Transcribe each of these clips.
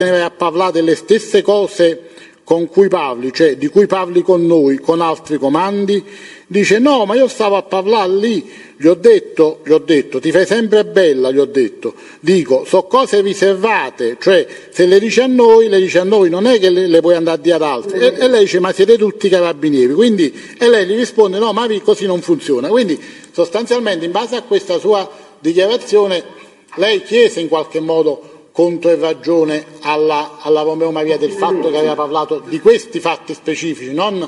a parlare delle stesse cose con cui parli, cioè di cui parli con noi, con altri comandi? Dice no, ma io stavo a parlare lì, gli ho detto, ti fai sempre bella, gli ho detto, dico, so cose riservate, cioè se le dice a noi, non è che le puoi andare a dire ad altri. E lei dice ma siete tutti carabinieri, quindi, e lei gli risponde no, ma così non funziona. Quindi sostanzialmente in base a questa sua dichiarazione lei chiese in qualche modo contro e ragione alla Romeo Maria del fatto che aveva parlato di questi fatti specifici, non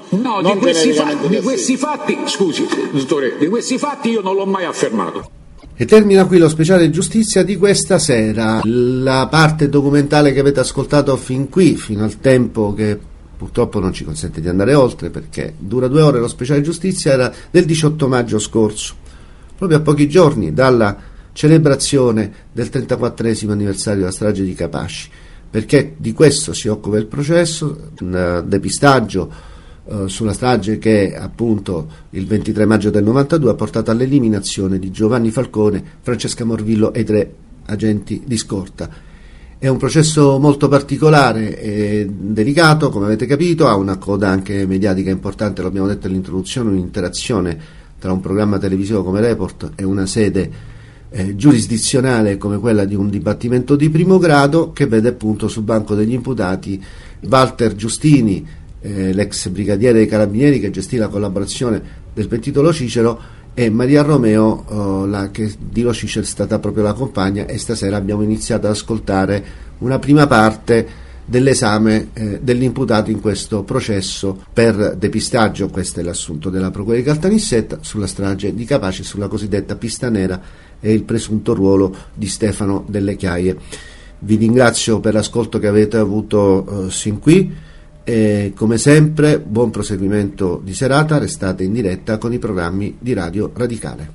di questi fatti, scusi dottore, di questi fatti io non l'ho mai affermato. E termina qui lo speciale giustizia di questa sera. La parte documentale che avete ascoltato fin qui, fino al tempo che purtroppo non ci consente di andare oltre perché dura 2 ore, lo speciale giustizia era del 18 maggio scorso, proprio a pochi giorni dalla celebrazione del 34esimo anniversario della strage di Capaci, perché di questo si occupa il processo, un depistaggio sulla strage che appunto il 23 maggio del 92 ha portato all'eliminazione di Giovanni Falcone, Francesca Morvillo e 3 agenti di scorta. È un processo molto particolare e delicato, come avete capito, ha una coda anche mediatica importante, lo abbiamo detto all'introduzione, un'interazione tra un programma televisivo come Report e una sede giurisdizionale come quella di un dibattimento di primo grado, che vede appunto sul banco degli imputati Walter Giustini, l'ex brigadiere dei carabinieri che gestì la collaborazione del pentito Lo Cicero, e Maria Romeo, che di Lo Cicero è stata proprio la compagna, e stasera abbiamo iniziato ad ascoltare una prima parte dell'esame dell'imputato in questo processo per depistaggio, questo è l'assunto della procura di Caltanissetta, sulla strage di Capaci, sulla cosiddetta pista nera e il presunto ruolo di Stefano Delle Chiaie. Vi ringrazio per l'ascolto che avete avuto sin qui e come sempre buon proseguimento di serata, restate in diretta con i programmi di Radio Radicale.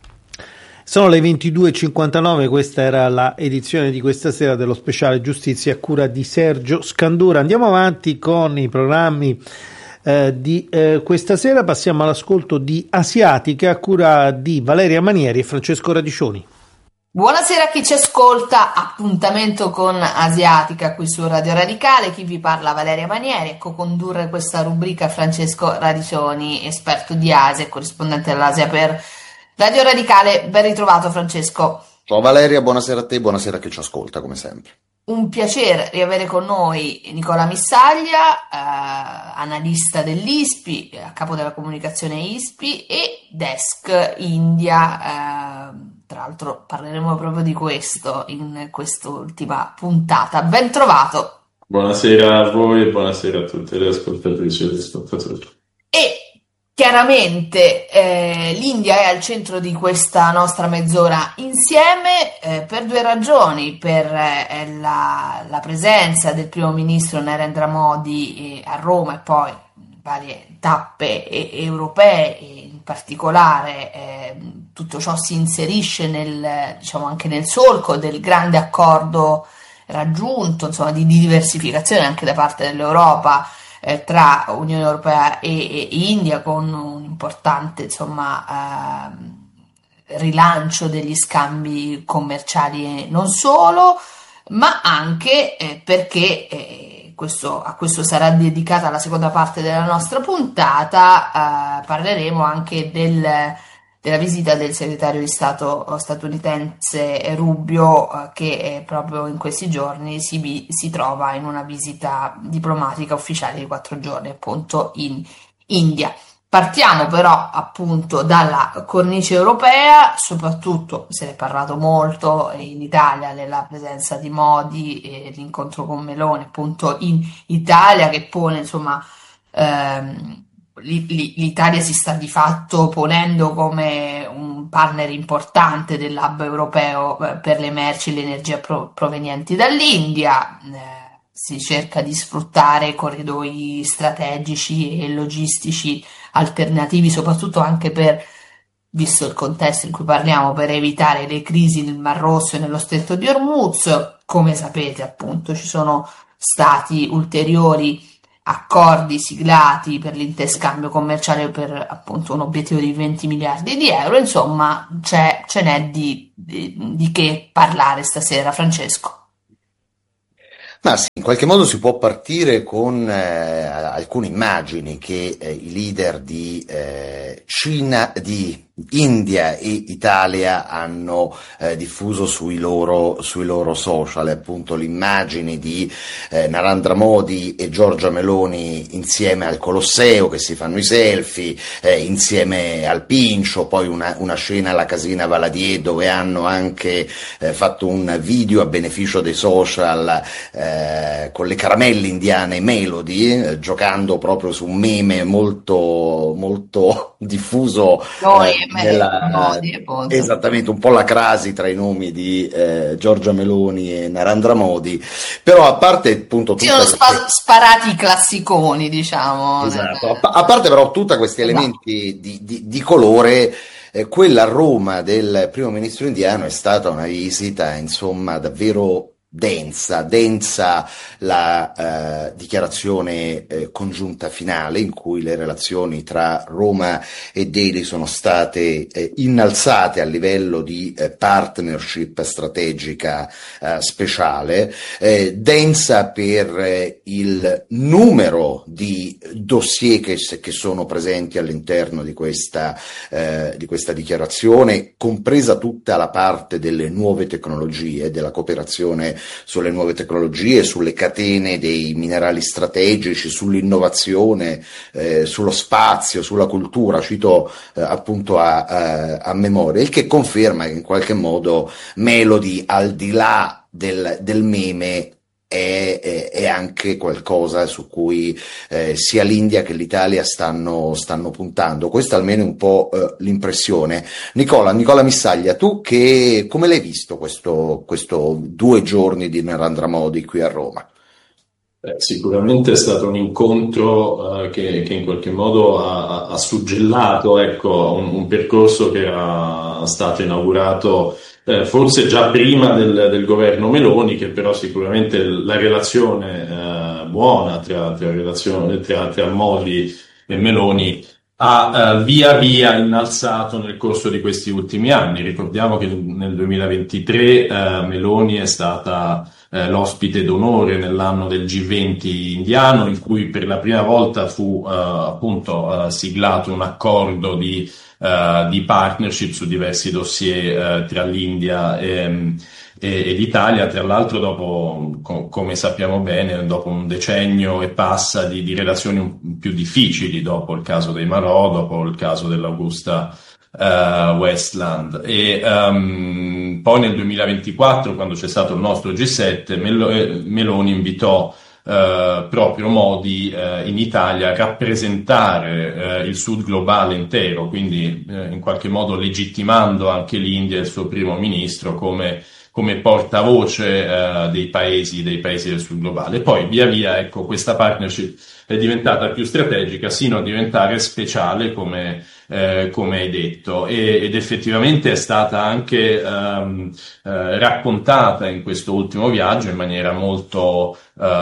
Sono le 22.59, questa era la edizione di questa sera dello speciale giustizia a cura di Sergio Scandura. Andiamo avanti con i programmi di questa sera, passiamo all'ascolto di Asiatica a cura di Valeria Manieri e Francesco Radicioni. Buonasera a chi ci ascolta, appuntamento con Asiatica qui su Radio Radicale, chi vi parla Valeria Manieri, co-condurre questa rubrica Francesco Radicioni, esperto di Asia e corrispondente dell'Asia per Radio Radicale. Ben ritrovato Francesco. Ciao Valeria, buonasera a te, buonasera a chi ci ascolta come sempre. Un piacere riavere con noi Nicola Missaglia, analista dell'ISPI, a capo della comunicazione ISPI e desk India. Tra l'altro parleremo proprio di questo in quest'ultima puntata. Ben trovato. Buonasera a voi e buonasera a tutte le ascoltatrici e gli ascoltatori. E chiaramente l'India è al centro di questa nostra mezz'ora insieme per 2 ragioni: per la presenza del primo ministro Narendra Modi a Roma e poi varie tappe europee, e in particolare tutto ciò si inserisce anche nel solco del grande accordo raggiunto, insomma, di diversificazione anche da parte dell'Europa tra Unione Europea e India, con un importante rilancio degli scambi commerciali e non solo, ma anche perché a questo sarà dedicata la seconda parte della nostra puntata. Parleremo anche della visita del segretario di Stato statunitense Rubio, che proprio in questi giorni si trova in una visita diplomatica ufficiale di 4 giorni appunto in India. Partiamo però appunto dalla cornice europea, soprattutto se ne è parlato molto in Italia della presenza di Modi e l'incontro con Meloni appunto in Italia, che pone l'Italia si sta di fatto ponendo come un partner importante dell'hub europeo per le merci e l'energia provenienti dall'India. Si cerca di sfruttare corridoi strategici e logistici alternativi, soprattutto anche visto il contesto in cui parliamo, per evitare le crisi nel Mar Rosso e nello Stretto di Hormuz. Come sapete appunto ci sono stati ulteriori accordi siglati per l'interscambio commerciale per appunto un obiettivo di 20 miliardi di euro. Insomma ce n'è di che parlare stasera, Francesco. Ma sì, In qualche modo si può partire con alcune immagini che i leader di Cina, di India e Italia hanno diffuso sui loro social, appunto l'immagine di Narendra Modi e Giorgia Meloni insieme al Colosseo che si fanno i selfie, insieme al Pincio, poi una scena alla Casina Valadier dove hanno anche fatto un video a beneficio dei social con le caramelle indiane Melody, giocando proprio su un meme molto molto diffuso. Esattamente, un po' la crasi tra i nomi di Giorgia Meloni e Narendra Modi, però a parte appunto sparati i classiconi, diciamo. Esatto, a parte però tutti questi elementi di colore, quella a Roma del primo ministro indiano è stata una visita insomma davvero densa la dichiarazione congiunta finale in cui le relazioni tra Roma e Delhi sono state innalzate a livello di partnership strategica speciale, densa per il numero di dossier che sono presenti all'interno di questa dichiarazione, compresa tutta la parte delle nuove tecnologie, della cooperazione sulle nuove tecnologie, sulle catene dei minerali strategici, sull'innovazione, sullo spazio, sulla cultura, cito appunto a memoria, il che conferma che in qualche modo Melody, al di là del meme, è anche qualcosa su cui sia l'India che l'Italia stanno puntando. Questa almeno è un po' l'impressione. Nicola Missaglia, tu come l'hai visto questo 2 giorni di Narendra Modi qui a Roma? Sicuramente è stato un incontro che in qualche modo ha suggellato, ecco, un percorso che era stato inaugurato forse già prima del governo Meloni, che però sicuramente la relazione buona tra Modi e Meloni ha via via innalzato nel corso di questi ultimi anni. Ricordiamo che nel 2023 Meloni è stata l'ospite d'onore nell'anno del G20 indiano, in cui per la prima volta fu appunto siglato un accordo di partnership su diversi dossier tra l'India e l'Italia, tra l'altro dopo, come sappiamo bene, dopo un decennio e passa di relazioni più difficili, dopo il caso dei Marò, dopo il caso dell'Augusta Westland, e poi nel 2024, quando c'è stato il nostro G7, Meloni invitò proprio Modi in Italia a rappresentare il Sud globale intero, quindi in qualche modo legittimando anche l'India e il suo primo ministro come portavoce dei paesi del Sud globale. Poi via via, ecco, questa partnership è diventata più strategica sino a diventare speciale, come hai detto, ed effettivamente è stata anche raccontata in questo ultimo viaggio in maniera molto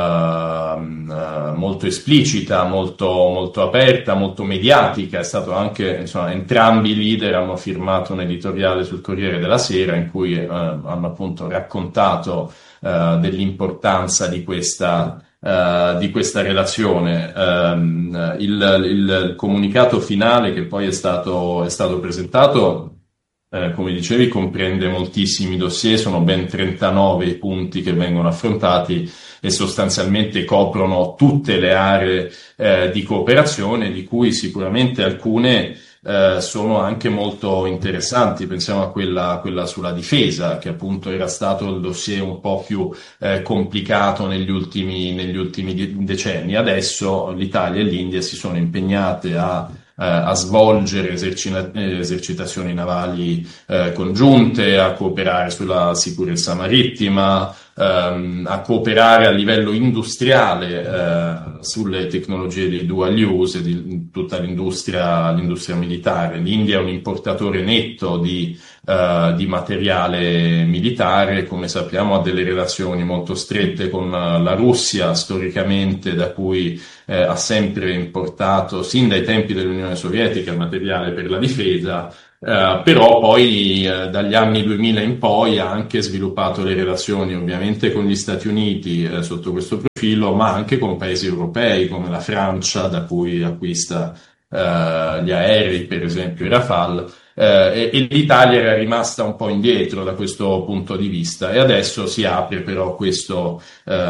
esplicita, molto aperta, molto mediatica. È stato anche, insomma, entrambi i leader hanno firmato un editoriale sul Corriere della Sera in cui hanno appunto raccontato dell'importanza di questa relazione. Il comunicato finale che poi è stato presentato, come dicevi, comprende moltissimi dossier, sono ben 39 i punti che vengono affrontati e sostanzialmente coprono tutte le aree di cooperazione, di cui sicuramente alcune sono anche molto interessanti. Pensiamo a quella sulla difesa, che appunto era stato il dossier un po' più complicato negli ultimi decenni. Adesso l'Italia e l'India si sono impegnate a svolgere esercitazioni navali congiunte, a cooperare sulla sicurezza marittima, a cooperare a livello industriale sulle tecnologie di dual use, di tutta l'industria militare. L'India è un importatore netto di materiale militare, come sappiamo ha delle relazioni molto strette con la Russia storicamente, da cui ha sempre importato sin dai tempi dell'Unione Sovietica materiale per la difesa. Però poi dagli anni 2000 in poi ha anche sviluppato le relazioni ovviamente con gli Stati Uniti sotto questo profilo, ma anche con paesi europei come la Francia, da cui acquista gli aerei, per esempio i Rafale, e l'Italia era rimasta un po' indietro da questo punto di vista e adesso si apre però questo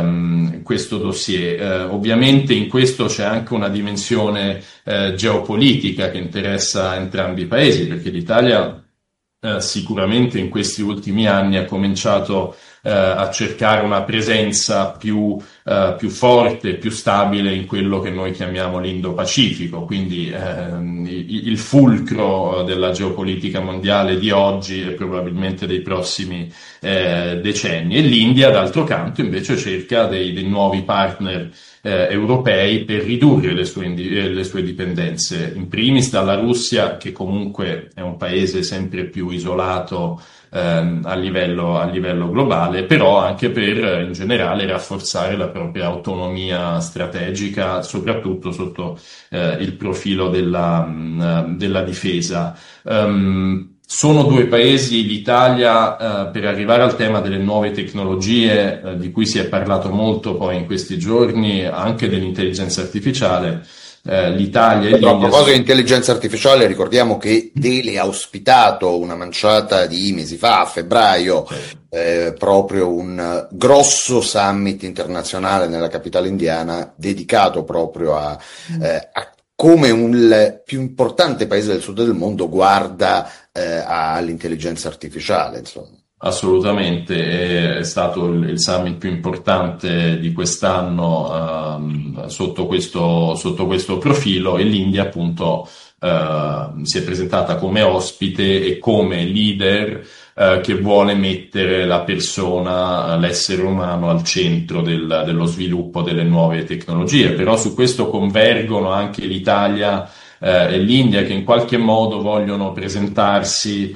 dossier. Ovviamente in questo c'è anche una dimensione geopolitica che interessa entrambi i paesi, perché l'Italia sicuramente in questi ultimi anni ha cominciato a cercare una presenza più forte, più stabile in quello che noi chiamiamo l'Indo-Pacifico, quindi il fulcro della geopolitica mondiale di oggi e probabilmente dei prossimi decenni. E l'India, d'altro canto, invece cerca dei nuovi partner europei per ridurre le sue dipendenze, in primis dalla Russia, che comunque è un paese sempre più isolato a livello globale, però anche per in generale rafforzare la propria autonomia strategica, soprattutto sotto il profilo della difesa. Sono due paesi, l'Italia, per arrivare al tema delle nuove tecnologie, di cui si è parlato molto poi in questi giorni, anche dell'intelligenza artificiale. L'Italia e l'India. A proposito di intelligenza artificiale, ricordiamo che Delhi ha ospitato una manciata di mesi fa, a febbraio, proprio un grosso summit internazionale nella capitale indiana dedicato proprio a come il più importante paese del sud del mondo guarda all'intelligenza artificiale, insomma. Assolutamente, è stato il summit più importante di quest'anno sotto questo profilo, e l'India appunto si è presentata come ospite e come leader che vuole mettere la persona, l'essere umano al centro dello sviluppo delle nuove tecnologie. Però su questo convergono anche l'Italia e l'India, che in qualche modo vogliono presentarsi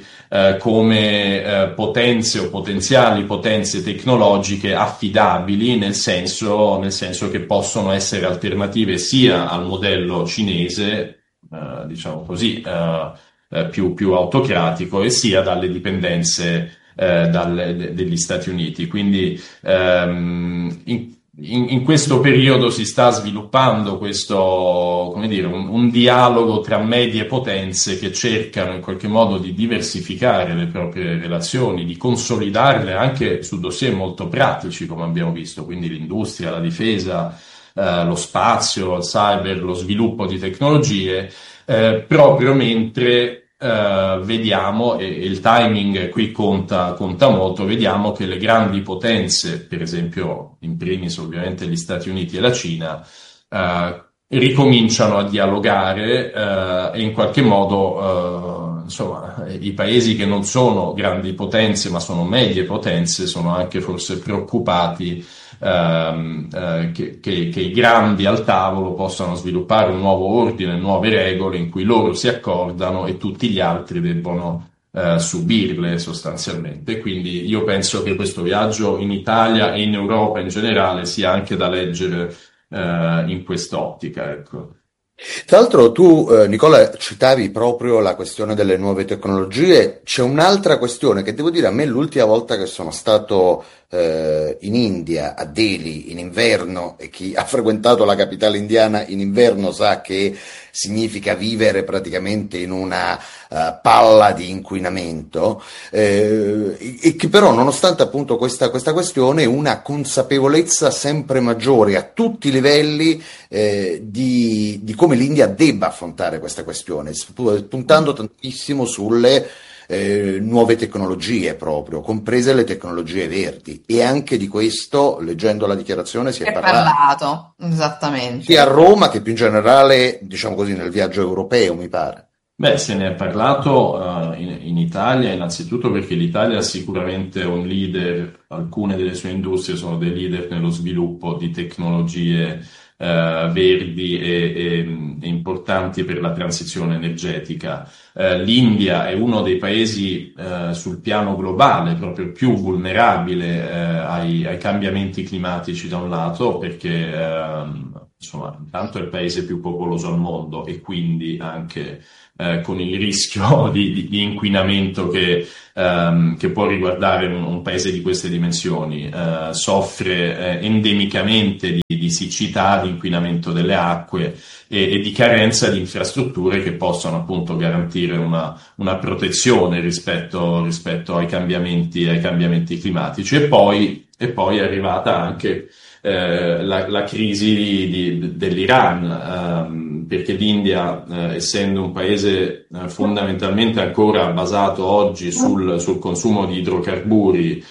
come potenze o potenziali potenze tecnologiche affidabili, nel senso che possono essere alternative sia al modello cinese, diciamo così, più autocratico, e sia dalle dipendenze degli Stati Uniti. Quindi in questo periodo si sta sviluppando questo, come dire, un dialogo tra medie potenze che cercano in qualche modo di diversificare le proprie relazioni, di consolidarle anche su dossier molto pratici, come abbiamo visto, quindi l'industria, la difesa, lo spazio, il cyber, lo sviluppo di tecnologie, proprio mentre vediamo, e il timing qui conta molto, vediamo che le grandi potenze, per esempio in primis ovviamente gli Stati Uniti e la Cina, ricominciano a dialogare e in qualche modo insomma, i paesi che non sono grandi potenze ma sono medie potenze sono anche forse preoccupati che i grandi al tavolo possano sviluppare un nuovo ordine, nuove regole in cui loro si accordano e tutti gli altri debbono subirle sostanzialmente. Quindi io penso che questo viaggio in Italia e in Europa in generale sia anche da leggere in quest'ottica, ecco. Tra l'altro tu, Nicola, citavi proprio la questione delle nuove tecnologie. C'è un'altra questione che devo dire, a me l'ultima volta che sono stato in India, a Delhi, in inverno, e chi ha frequentato la capitale indiana in inverno sa che significa vivere praticamente in una palla di inquinamento, e che però nonostante appunto questa questione, una consapevolezza sempre maggiore a tutti i livelli di come l'India debba affrontare questa questione, puntando tantissimo sulle nuove tecnologie proprio, comprese le tecnologie verdi, e anche di questo, leggendo la dichiarazione, si è parlato esattamente, sia a Roma che più in generale, diciamo così, nel viaggio europeo, mi pare. Beh, se ne è parlato in Italia, innanzitutto perché l'Italia è sicuramente un leader alcune delle sue industrie sono dei leader nello sviluppo di tecnologie verdi e importanti per la transizione energetica. L'India è uno dei paesi sul piano globale proprio più vulnerabile ai cambiamenti climatici da un lato, perché insomma, intanto è il paese più popoloso al mondo e quindi anche con il rischio di inquinamento che può riguardare un paese di queste dimensioni, soffre endemicamente di siccità, di inquinamento delle acque e di carenza di infrastrutture che possano appunto garantire una protezione rispetto ai cambiamenti climatici. E poi è arrivata anche la crisi dell'Iran, perché l'India, essendo un paese fondamentalmente ancora basato oggi sul consumo di idrocarburi,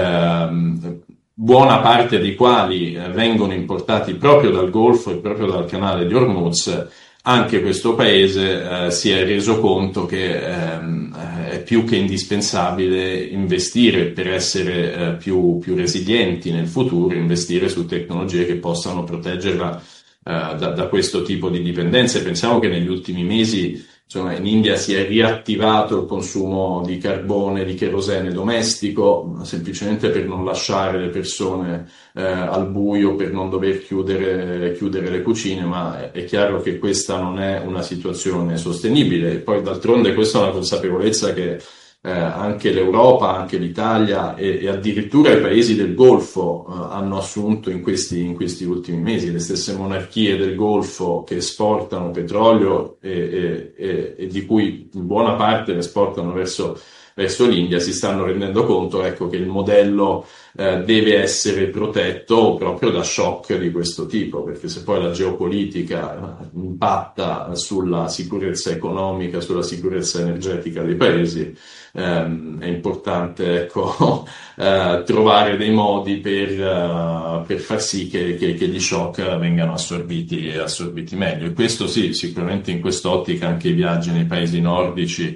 buona parte dei quali vengono importati proprio dal Golfo e proprio dal canale di Hormuz, anche questo paese si è reso conto che è più che indispensabile investire per essere più resilienti nel futuro, investire su tecnologie che possano proteggerla da questo tipo di dipendenze. Pensiamo che negli ultimi mesi, insomma, in India si è riattivato il consumo di carbone, di cherosene domestico, semplicemente per non lasciare le persone al buio, per non dover chiudere le cucine, ma è chiaro che questa non è una situazione sostenibile. E poi d'altronde questa è una consapevolezza che anche l'Europa, anche l'Italia e addirittura i paesi del Golfo hanno assunto in questi ultimi mesi. Le stesse monarchie del Golfo che esportano petrolio e di cui in buona parte le esportano verso l'India si stanno rendendo conto, ecco, che il modello deve essere protetto proprio da shock di questo tipo, perché se poi la geopolitica impatta sulla sicurezza economica, sulla sicurezza energetica dei paesi, è importante, ecco, trovare dei modi per far sì che gli shock vengano assorbiti meglio. E questo sì, sicuramente in quest'ottica anche i viaggi nei paesi nordici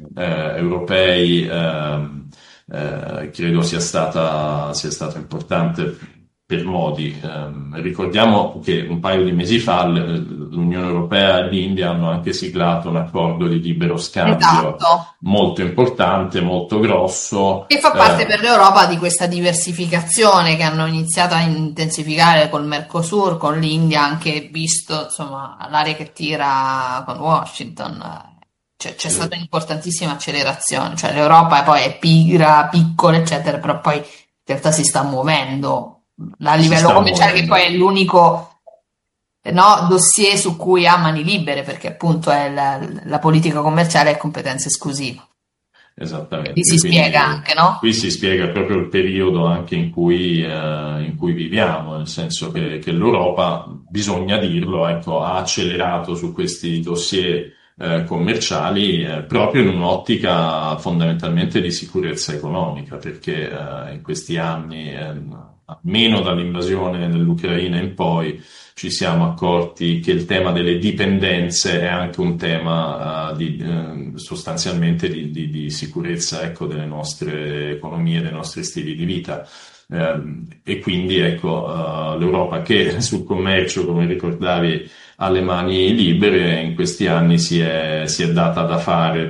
europei credo sia stata importante per modi. Ricordiamo che un paio di mesi fa l'Unione Europea e l'India hanno anche siglato un accordo di libero scambio molto importante, molto grosso. Che fa parte per l'Europa di questa diversificazione che hanno iniziato a intensificare col Mercosur, con l'India, anche visto insomma l'aria che tira con Washington. C'è stata un'importantissima accelerazione, cioè l'Europa poi è pigra, piccola, eccetera, però poi in realtà si sta muovendo a livello commerciale, che poi è l'unico dossier su ha mani libere, perché appunto è la politica commerciale è competenza esclusiva. Esattamente. Qui si spiega anche, no? Qui si spiega proprio il periodo anche in cui viviamo, nel senso che l'Europa, bisogna dirlo, ecco, ha accelerato su questi dossier commerciali proprio in un'ottica fondamentalmente di sicurezza economica, perché in questi anni, almeno dall'invasione dell'Ucraina in poi, ci siamo accorti che il tema delle dipendenze è anche un tema sostanzialmente di sicurezza, ecco, delle nostre economie, dei nostri stili di vita. E quindi ecco, l'Europa, che sul commercio, come ricordavi, ha le mani libere, in questi anni si è data da fare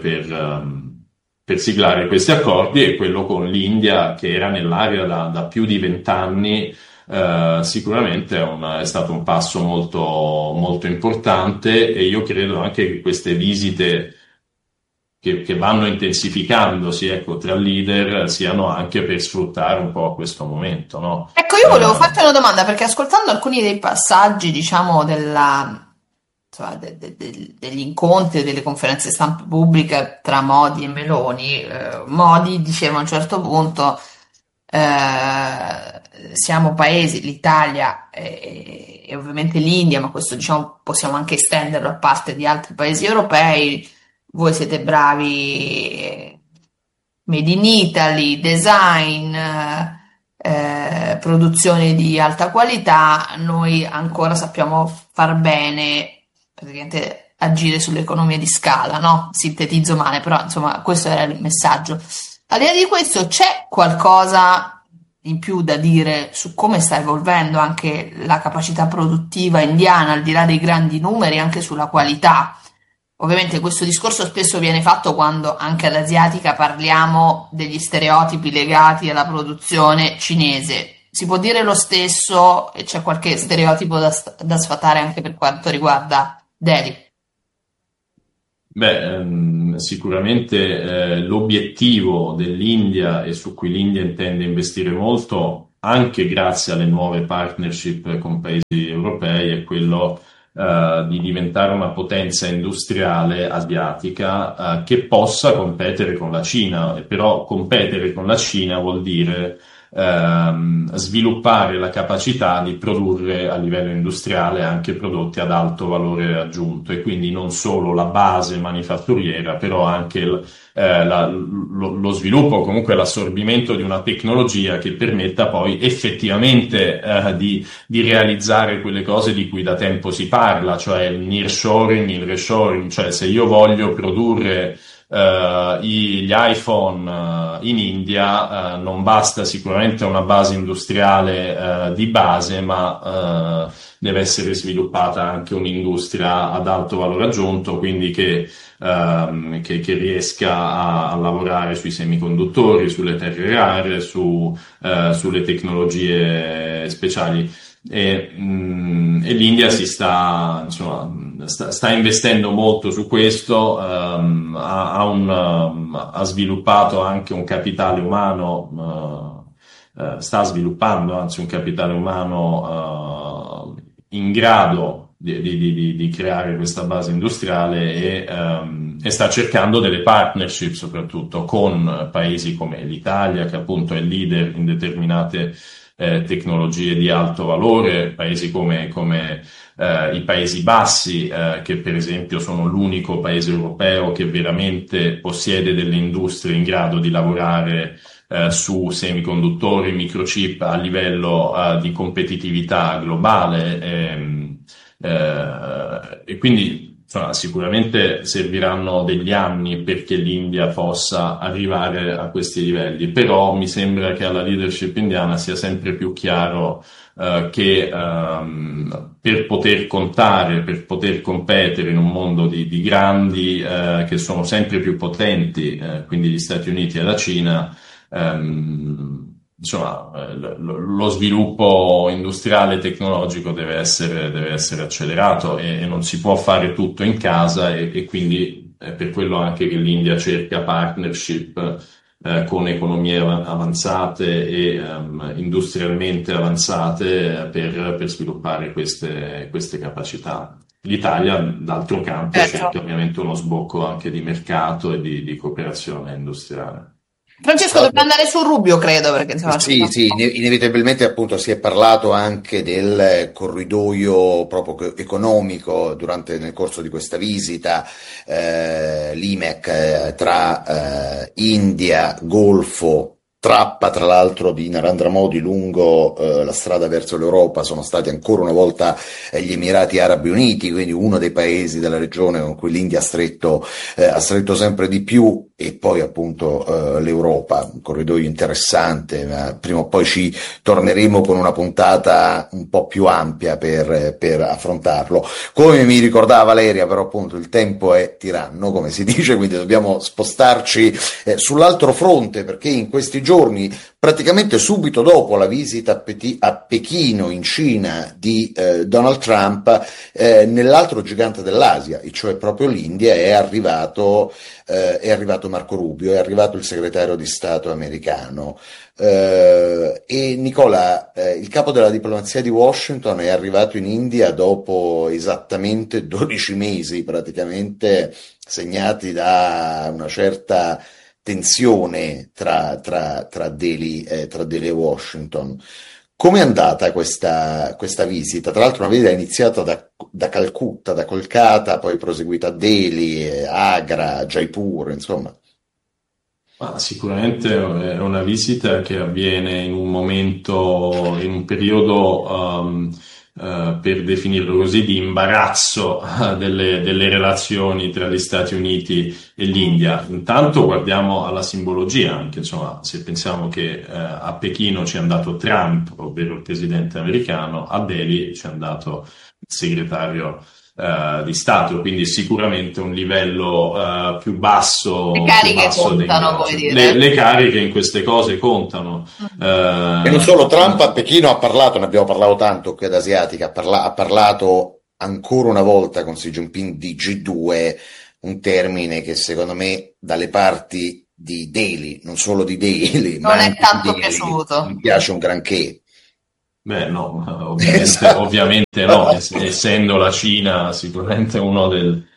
per siglare questi accordi, e quello con l'India, che era nell'area da più di 20 anni, sicuramente è stato un passo molto, molto importante, e io credo anche che queste visite che vanno intensificandosi, ecco, tra leader, siano anche per sfruttare un po' questo momento, no? Ecco, io volevo farti una domanda, perché ascoltando alcuni dei passaggi, diciamo, degli incontri, delle conferenze stampa pubbliche tra Modi e Meloni, Modi diceva a un certo punto siamo paesi, l'Italia e ovviamente l'India, ma questo diciamo possiamo anche estenderlo a parte di altri paesi europei. Voi siete bravi, Made in Italy, design, produzione di alta qualità, noi ancora sappiamo far bene, praticamente agire sull'economia di scala, no? Sintetizzo male, però insomma questo era il messaggio. Al di là di questo c'è qualcosa in più da dire su come sta evolvendo anche la capacità produttiva indiana, al di là dei grandi numeri, anche sulla qualità. Ovviamente questo discorso spesso viene fatto quando anche all'asiatica parliamo degli stereotipi legati alla produzione cinese. Si può dire lo stesso e c'è qualche stereotipo da sfatare anche per quanto riguarda Delhi? Sicuramente l'obiettivo dell'India e su cui l'India intende investire molto, anche grazie alle nuove partnership con paesi europei, è quello di diventare una potenza industriale asiatica che possa competere con la Cina. Però competere con la Cina vuol dire sviluppare la capacità di produrre a livello industriale anche prodotti ad alto valore aggiunto, e quindi non solo la base manifatturiera, però anche lo sviluppo, comunque l'assorbimento di una tecnologia che permetta poi effettivamente di realizzare quelle cose di cui da tempo si parla, cioè il nearshoring, il reshoring. Cioè, se io voglio produrre gli iPhone in India, non basta sicuramente una base industriale di base, ma deve essere sviluppata anche un'industria ad alto valore aggiunto, quindi che riesca a lavorare sui semiconduttori, sulle terre rare, sulle tecnologie speciali. E l'India sta investendo molto su questo, ha sviluppato anche un capitale umano, sta sviluppando anzi un capitale umano in grado di creare questa base industriale, e sta cercando delle partnership soprattutto con paesi come l'Italia, che appunto è leader in determinate tecnologie di alto valore, paesi come i Paesi Bassi, che per esempio sono l'unico paese europeo che veramente possiede delle industrie in grado di lavorare su semiconduttori, microchip a livello di competitività globale, e quindi sicuramente serviranno degli anni perché l'India possa arrivare a questi livelli, però mi sembra che alla leadership indiana sia sempre più chiaro che per poter contare, per poter competere in un mondo di grandi che sono sempre più potenti, quindi gli Stati Uniti e la Cina, lo sviluppo industriale e tecnologico deve essere accelerato, e non si può fare tutto in casa, e quindi è per quello anche che l'India cerca partnership con economie avanzate e industrialmente avanzate per sviluppare queste capacità. L'Italia, d'altro canto, cerca ovviamente uno sbocco anche di mercato e di cooperazione industriale. Francesco, dobbiamo andare su Rubio, credo, perché sì, inevitabilmente appunto si è parlato anche del corridoio proprio economico nel corso di questa visita, l'IMEC tra India, Golfo, trappa tra l'altro di Narendra Modi lungo la strada verso l'Europa sono stati ancora una volta gli Emirati Arabi Uniti, quindi uno dei paesi della regione con cui l'India ha stretto sempre di più, e poi appunto l'Europa, un corridoio interessante, ma prima o poi ci torneremo con una puntata un po' più ampia per affrontarlo. Come mi ricordava Valeria, però appunto il tempo è tiranno, come si dice, quindi dobbiamo spostarci sull'altro fronte, perché in questi giorni, praticamente subito dopo la visita a Pechino in Cina di Donald Trump, nell'altro gigante dell'Asia, e cioè proprio l'India, è arrivato Marco Rubio, è arrivato il segretario di Stato americano. E Nicola, il capo della diplomazia di Washington è arrivato in India dopo esattamente 12 mesi, praticamente segnati da una certa tensione tra Delhi e Washington. Come è andata questa visita? Tra l'altro una visita iniziata da Calcutta, da Kolkata, poi proseguita a Delhi, Agra, Jaipur, insomma. Sicuramente è una visita che avviene in un periodo per definirlo così, di imbarazzo delle relazioni tra gli Stati Uniti e l'India. Intanto guardiamo alla simbologia, anche insomma, se pensiamo che a Pechino ci è andato Trump, ovvero il presidente americano, a Delhi ci è andato il segretario di Stato, quindi sicuramente un livello più basso. Le cariche contano, come dire. Le cariche in queste cose contano. E non solo, Trump a Pechino ha parlato, ne abbiamo parlato tanto qui ad Asiatica, ha parlato ancora una volta con Xi Jinping di G2, un termine che secondo me dalle parti di Delhi, non solo di Delhi, non ma è anche tanto di Delhi, piaciuto. mi piace un granché. Beh, no, ovviamente no, essendo la Cina sicuramente uno delle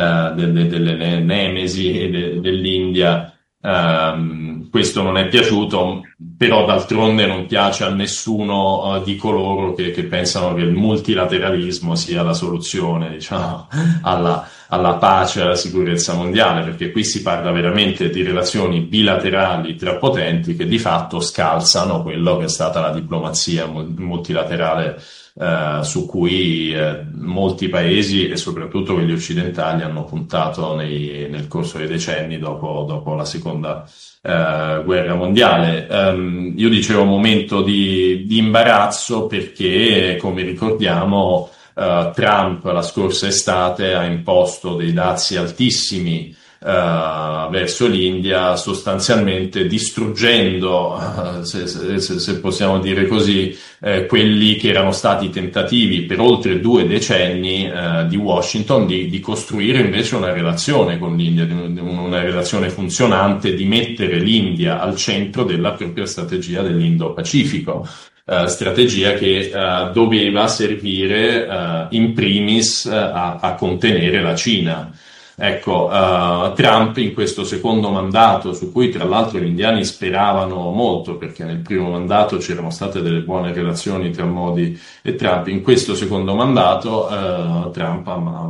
nemesi dell'India, questo non è piaciuto, però d'altronde non piace a nessuno di coloro che pensano che il multilateralismo sia la soluzione, diciamo, alla pace e alla sicurezza mondiale, perché qui si parla veramente di relazioni bilaterali tra potenti che di fatto scalzano quello che è stata la diplomazia multilaterale su cui molti paesi e soprattutto quelli occidentali hanno puntato nel corso dei decenni dopo la seconda guerra mondiale. Io dicevo momento di imbarazzo perché, come ricordiamo, Trump la scorsa estate ha imposto dei dazi altissimi verso l'India, sostanzialmente distruggendo, se possiamo dire così, quelli che erano stati tentativi per oltre 2 decenni di Washington di costruire invece una relazione con l'India, una relazione funzionante, di mettere l'India al centro della propria strategia dell'Indo-Pacifico. Strategia che doveva servire in primis a contenere la Cina. Ecco, Trump in questo secondo mandato, su cui tra l'altro gli indiani speravano molto, perché nel primo mandato c'erano state delle buone relazioni tra Modi e Trump, in questo secondo mandato Trump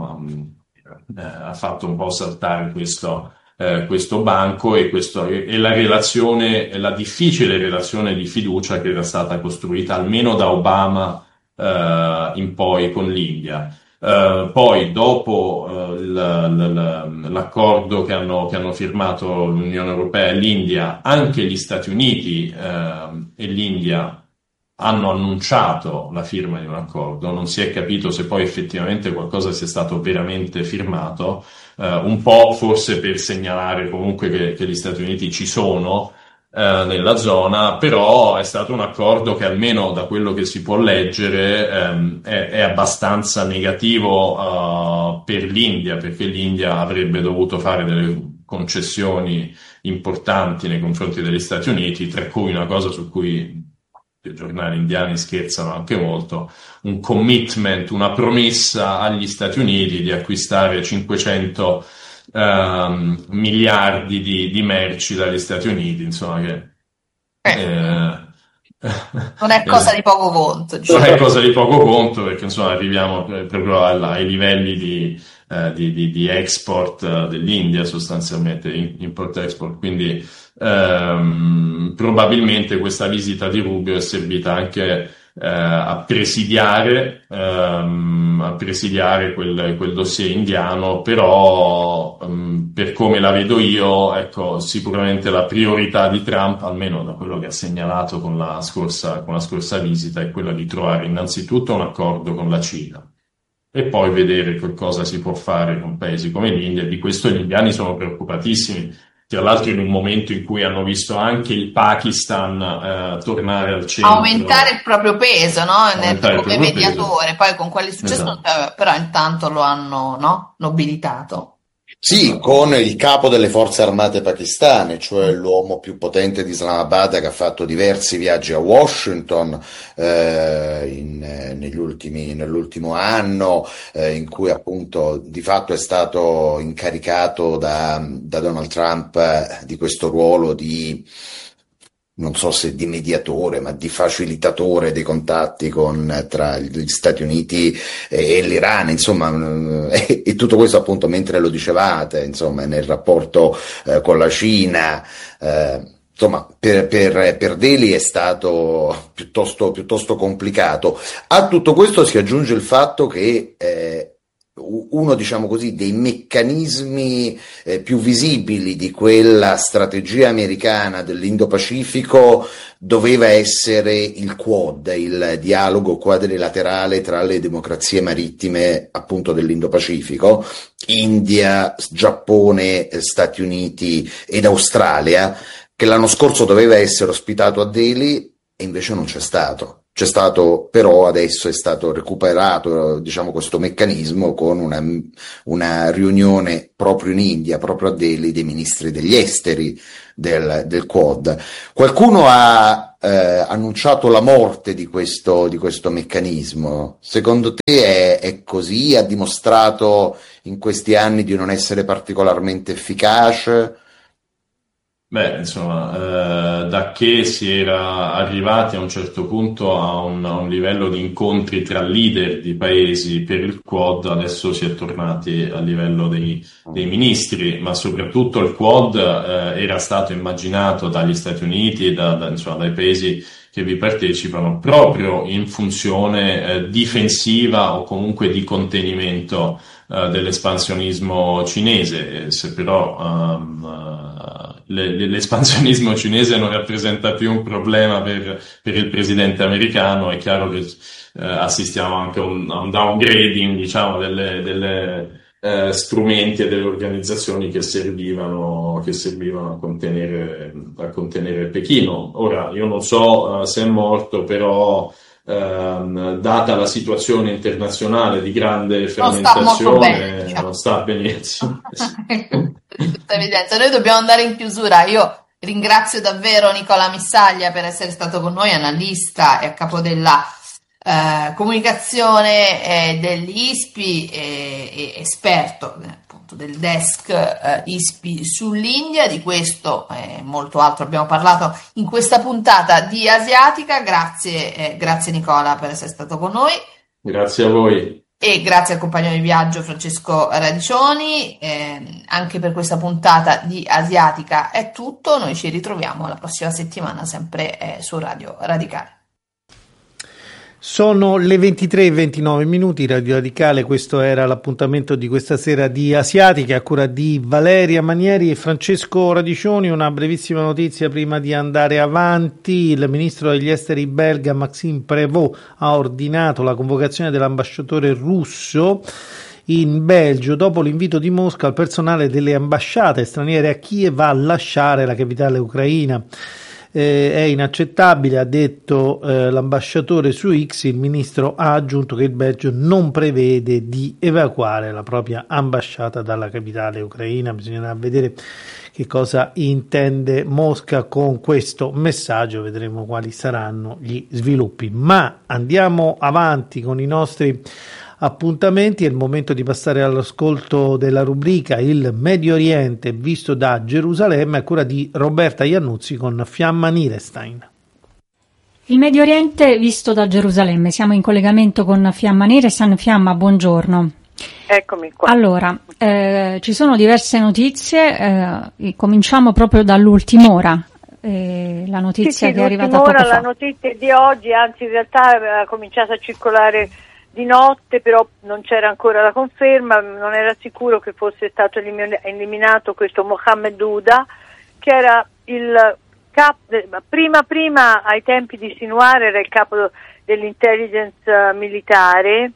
ha fatto un po' saltare questo banco e la difficile relazione di fiducia che era stata costruita almeno da Obama in poi con l'India. Poi dopo l'accordo che hanno firmato l'Unione Europea e l'India, anche gli Stati Uniti e l'India hanno annunciato la firma di un accordo. Non si è capito se poi effettivamente qualcosa sia stato veramente firmato, un po' forse per segnalare comunque che gli Stati Uniti ci sono nella zona, però è stato un accordo che, almeno da quello che si può leggere, è abbastanza negativo per l'India, perché l'India avrebbe dovuto fare delle concessioni importanti nei confronti degli Stati Uniti, tra cui una cosa su cui i giornali indiani scherzano anche molto, un commitment, una promessa agli Stati Uniti di acquistare 500 miliardi di merci dagli Stati Uniti, insomma, che non è cosa di poco conto, diciamo. Non è cosa di poco conto, perché insomma arriviamo proprio ai livelli di export dell'India, sostanzialmente import-export, quindi probabilmente questa visita di Rubio è servita anche a presidiare quel dossier indiano, però per come la vedo io, ecco, sicuramente la priorità di Trump, almeno da quello che ha segnalato con la scorsa visita, è quella di trovare innanzitutto un accordo con la Cina e poi vedere che cosa si può fare con paesi come l'India. Di questo gli indiani sono preoccupatissimi, tra l'altro in un momento in cui hanno visto anche il Pakistan tornare al centro, aumentare il proprio peso, no? Come mediatore. Peso. Poi con quello è successo, esatto. Però intanto lo hanno, no? Nobilitato. Sì, con il capo delle forze armate pakistane, cioè l'uomo più potente di Islamabad, che ha fatto diversi viaggi a Washington nell'ultimo anno, in cui appunto di fatto è stato incaricato da Donald Trump di questo ruolo di, non so se di mediatore, ma di facilitatore dei contatti tra gli Stati Uniti e l'Iran, insomma, e tutto questo appunto mentre lo dicevate, insomma, nel rapporto con la Cina, insomma, per Delhi è stato piuttosto complicato. A tutto questo si aggiunge il fatto che uno, diciamo così, dei meccanismi più visibili di quella strategia americana dell'Indo-Pacifico doveva essere il Quad, il dialogo quadrilaterale tra le democrazie marittime appunto dell'Indo-Pacifico, India, Giappone, Stati Uniti ed Australia, che l'anno scorso doveva essere ospitato a Delhi e invece non c'è stato. C'è stato, però adesso è stato recuperato, diciamo, questo meccanismo con una riunione proprio in India, proprio a Delhi, dei ministri degli esteri del Quad. Qualcuno ha annunciato la morte di questo meccanismo. Secondo te è così? Ha dimostrato in questi anni di non essere particolarmente efficace? Beh, insomma, da che si era arrivati a un certo punto a un livello di incontri tra leader di paesi per il Quad, adesso si è tornati a livello dei ministri, ma soprattutto il Quad era stato immaginato dagli Stati Uniti e insomma, dai paesi che vi partecipano proprio in funzione difensiva o comunque di contenimento dell'espansionismo cinese. Se però l'espansionismo cinese non rappresenta più un problema per il presidente americano, è chiaro che assistiamo anche a un downgrading, diciamo, delle strumenti e delle organizzazioni che servivano a contenere Pechino. Ora, io non so se è morto, però data la situazione internazionale di grande frammentazione, non sta benissimo. Tutta evidenza. Noi dobbiamo andare in chiusura. Io ringrazio davvero Nicola Missaglia per essere stato con noi, analista e a capo della comunicazione dell'ISPI e esperto appunto del desk ISPI sull'India. Di questo e molto altro abbiamo parlato in questa puntata di Asiatica. Grazie Nicola per essere stato con noi. Grazie a voi. E grazie al compagno di viaggio Francesco Radicioni. Anche per questa puntata di Asiatica è tutto. Noi ci ritroviamo la prossima settimana sempre su Radio Radicale. Sono le 23:29 Radio Radicale. Questo era l'appuntamento di questa sera di Asiatica a cura di Valeria Manieri e Francesco Radicioni. Una brevissima notizia prima di andare avanti: il ministro degli esteri belga Maxime Prévost ha ordinato la convocazione dell'ambasciatore russo in Belgio dopo l'invito di Mosca al personale delle ambasciate straniere a Kiev a lasciare la capitale ucraina. È inaccettabile, ha detto l'ambasciatore su X. Il ministro ha aggiunto che il Belgio non prevede di evacuare la propria ambasciata dalla capitale ucraina. Bisognerà vedere che cosa intende Mosca con questo messaggio, vedremo quali saranno gli sviluppi. Ma andiamo avanti con i nostri appuntamenti. È il momento di passare all'ascolto della rubrica Il Medio Oriente visto da Gerusalemme a cura di Roberta Iannuzzi con Fiamma Nirestein. Il Medio Oriente visto da Gerusalemme. Siamo in collegamento con Fiamma Nirestein. Fiamma, buongiorno. Eccomi qua. Allora, ci sono diverse notizie, cominciamo proprio dall'ultima ora. La notizia che è arrivata poco fa. La notizia di oggi, anzi in realtà ha cominciato a circolare di notte, però non c'era ancora la conferma, non era sicuro che fosse stato eliminato questo Mohammed Douda, che era il capo, prima ai tempi di Sinwar era il capo dell'intelligence militare,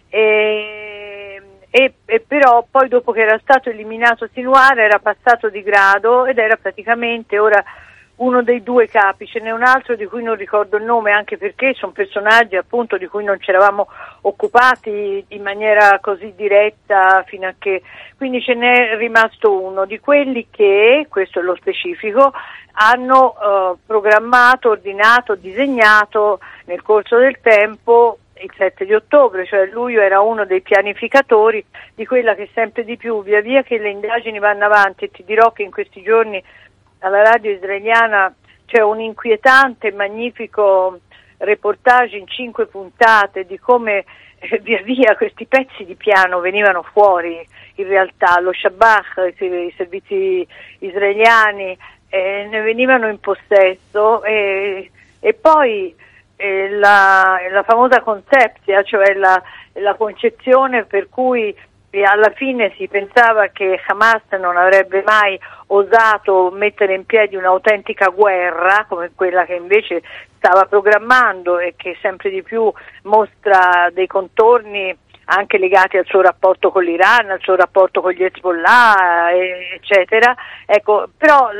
e però poi dopo che era stato eliminato Sinwar era passato di grado ed era praticamente ora uno dei due capi. Ce n'è un altro di cui non ricordo il nome, anche perché sono personaggi appunto di cui non ci eravamo occupati in maniera così diretta fino a che, quindi ce n'è rimasto uno di quelli che, questo è lo specifico, hanno programmato, ordinato, disegnato nel corso del tempo il 7 di ottobre, cioè lui era uno dei pianificatori di quella che sempre di più, via via che le indagini vanno avanti, e ti dirò che in questi giorni alla radio israeliana c'è un inquietante e magnifico reportage in 5 puntate di come via via questi pezzi di piano venivano fuori in realtà, lo Shabak, i servizi israeliani ne venivano in possesso e poi la famosa concepzia, cioè la concezione per cui alla fine si pensava che Hamas non avrebbe mai osato mettere in piedi un'autentica guerra come quella che invece stava programmando e che sempre di più mostra dei contorni anche legati al suo rapporto con l'Iran, al suo rapporto con gli Hezbollah, eccetera. Ecco, però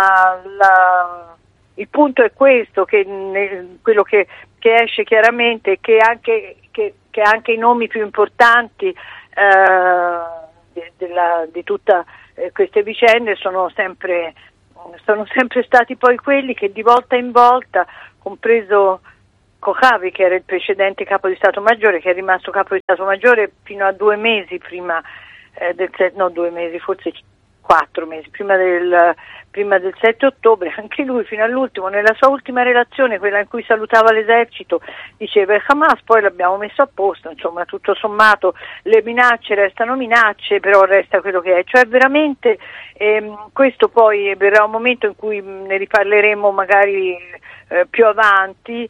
il punto è questo, che quello che esce chiaramente è che anche i nomi più importanti di tutta queste vicende sono sempre stati poi quelli che di volta in volta, compreso Kochavi, che era il precedente capo di Stato Maggiore, che è rimasto capo di Stato Maggiore fino a 2 mesi prima forse 4 mesi prima del 7 ottobre, anche lui fino all'ultimo, nella sua ultima relazione, quella in cui salutava l'esercito, diceva il Hamas poi l'abbiamo messo a posto, insomma tutto sommato le minacce restano minacce, però resta quello che è, cioè veramente questo poi verrà un momento in cui ne riparleremo magari più avanti,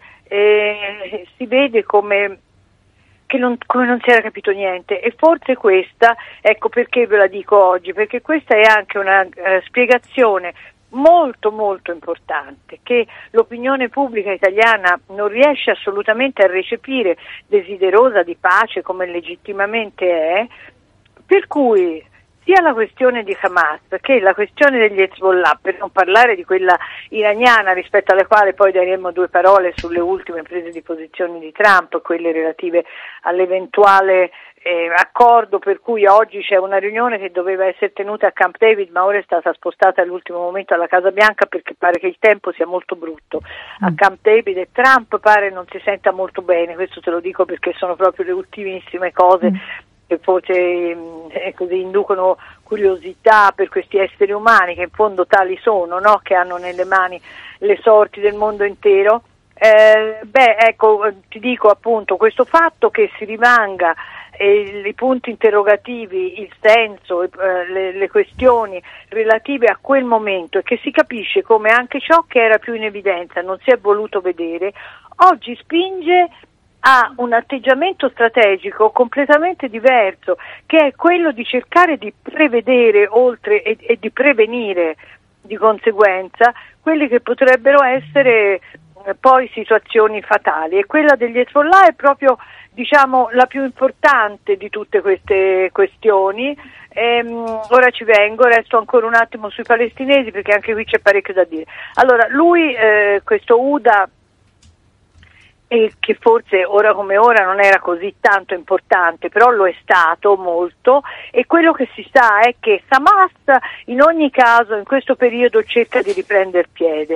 si vede come non si era capito niente, e forse questa, ecco perché ve la dico oggi, perché questa è anche una spiegazione molto molto importante che l'opinione pubblica italiana non riesce assolutamente a recepire, desiderosa di pace come legittimamente è, per cui sia la questione di Hamas che la questione degli Hezbollah, per non parlare di quella iraniana, rispetto alle quali poi daremo 2 parole sulle ultime prese di posizione di Trump, quelle relative all'eventuale accordo per cui oggi c'è una riunione che doveva essere tenuta a Camp David ma ora è stata spostata all'ultimo momento alla Casa Bianca perché pare che il tempo sia molto brutto a Camp David, e Trump pare non si senta molto bene, questo te lo dico perché sono proprio le ultimissime cose che forse così inducono curiosità per questi esseri umani che in fondo tali sono, no? Che hanno nelle mani le sorti del mondo intero. Ecco, ti dico appunto questo fatto che si rimanga i punti interrogativi, il senso, le questioni relative a quel momento, e che si capisce come anche ciò che era più in evidenza non si è voluto vedere, oggi spinge ha un atteggiamento strategico completamente diverso, che è quello di cercare di prevedere oltre e di prevenire di conseguenza quelli che potrebbero essere poi situazioni fatali, e quella degli Hezbollah è proprio, diciamo, la più importante di tutte queste questioni. Ora ci vengo, resto ancora un attimo sui palestinesi perché anche qui c'è parecchio da dire. Allora, lui, questo Uda, che forse ora come ora non era così tanto importante, però lo è stato molto, e quello che si sa è che Hamas in ogni caso in questo periodo cerca di riprendere piede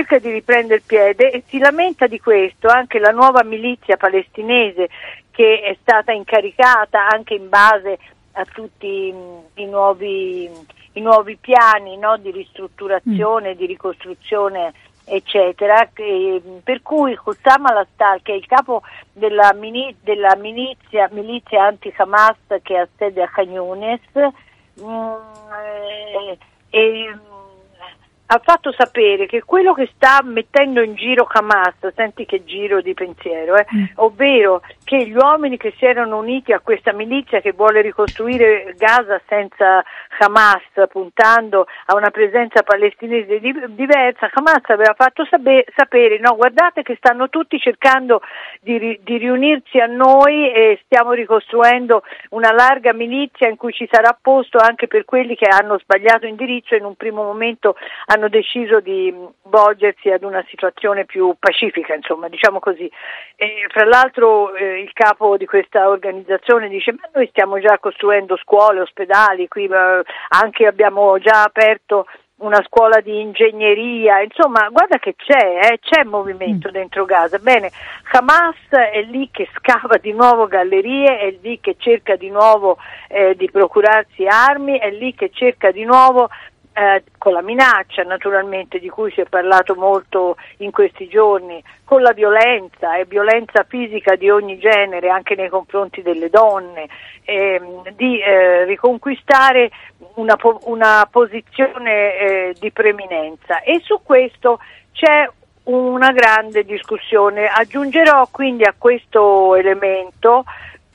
e si lamenta di questo anche la nuova milizia palestinese che è stata incaricata anche in base a tutti i nuovi piani, no, di ristrutturazione, di ricostruzione eccetera, per cui Hussam al-Astar, che è il capo della milizia anti-Hamas che ha sede a Khan Younis, ha fatto sapere che quello che sta mettendo in giro Hamas, senti che giro di pensiero, ovvero che gli uomini che si erano uniti a questa milizia che vuole ricostruire Gaza senza Hamas, puntando a una presenza palestinese diversa, Hamas aveva fatto sapere, no, guardate che stanno tutti cercando di riunirsi a noi e stiamo ricostruendo una larga milizia in cui ci sarà posto anche per quelli che hanno sbagliato indirizzo e in un primo momento hanno deciso di volgersi ad una situazione più pacifica, insomma, diciamo così. E fra l'altro il capo di questa organizzazione dice: ma noi stiamo già costruendo scuole, ospedali, qui anche abbiamo già aperto una scuola di ingegneria, insomma guarda che c'è movimento dentro Gaza. Bene, Hamas è lì che scava di nuovo gallerie, è lì che cerca di nuovo di procurarsi armi, è lì che cerca di nuovo con la minaccia naturalmente di cui si è parlato molto in questi giorni, con la violenza e violenza fisica di ogni genere anche nei confronti delle donne, di riconquistare una posizione di preeminenza, e su questo c'è una grande discussione. Aggiungerò quindi a questo elemento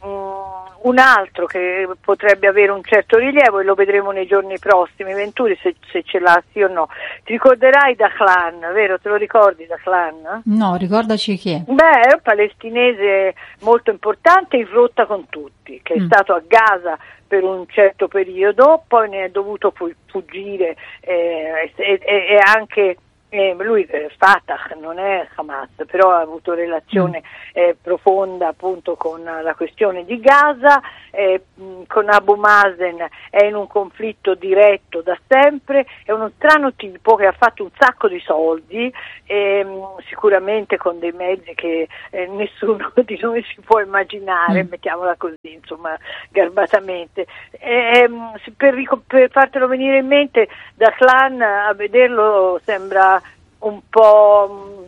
un altro che potrebbe avere un certo rilievo, e lo vedremo nei giorni prossimi. Venturi, se ce l'ha, sì o no. Ti ricorderai Dahlan, vero? Te lo ricordi Dahlan? No, ricordaci chi è. Beh, è un palestinese molto importante, in rotta con tutti, che è stato a Gaza per un certo periodo, poi ne è dovuto fuggire e anche lui Fatah, non è Hamas, però ha avuto relazione profonda appunto con la questione di Gaza, con Abu Mazen è in un conflitto diretto da sempre, è uno strano tipo che ha fatto un sacco di soldi, sicuramente con dei mezzi che nessuno di noi si può immaginare, mettiamola così, insomma, garbatamente. Per fartelo venire in mente, Dahlan, a vederlo sembra un po'